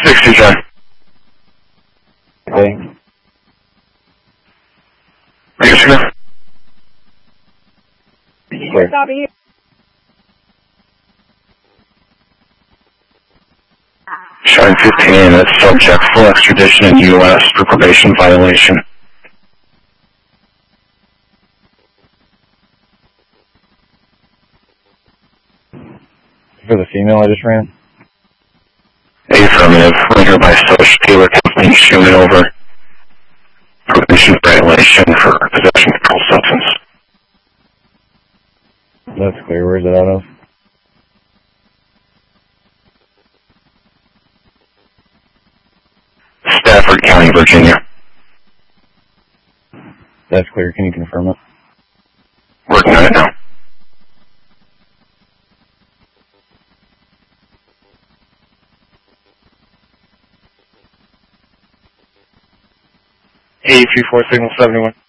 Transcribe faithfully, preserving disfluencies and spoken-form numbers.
sixty, John. Okay. Michigan. Clear. Copy. Showing fifteen as subject for extradition in U S for probation violation. For the female I just ran? Affirmative. We're hereby Social Taylor Kathleen Schumann over. Probation violation for possession of controlled substance. That's clear. Where's it out of? Stafford County, Virginia. That's clear. Can you confirm it? Working on it now. A three four signal seventy-one.